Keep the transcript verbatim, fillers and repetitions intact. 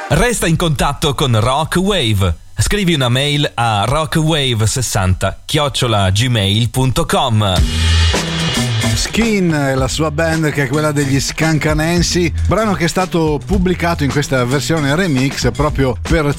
Resta in contatto con Rockwave. Scrivi una mail a rockwave sessanta chiocciola gmail punto com. Skin e la sua band, che è quella degli Scancanensi, brano che è stato pubblicato in questa versione remix proprio per